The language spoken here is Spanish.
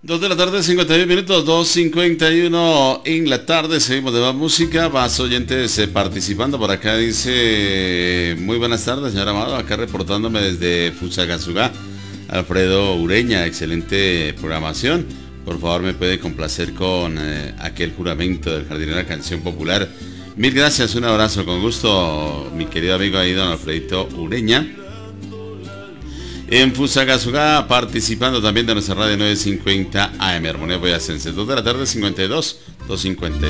2 de la tarde, 51 minutos, 2:51 en la tarde, seguimos de más música, más oyentes participando por acá, dice, muy buenas tardes, señor Amado, acá reportándome desde Fusagasugá, Alfredo Ureña, excelente programación, por favor me puede complacer con aquel juramento del jardinero de la canción popular. Mil gracias, un abrazo, con gusto, mi querido amigo ahí, don Alfredito Ureña. En Fusagasugá, participando también de nuestra radio 950 AM, Armonía Boyacense. 2 de la tarde, 52, 2:52.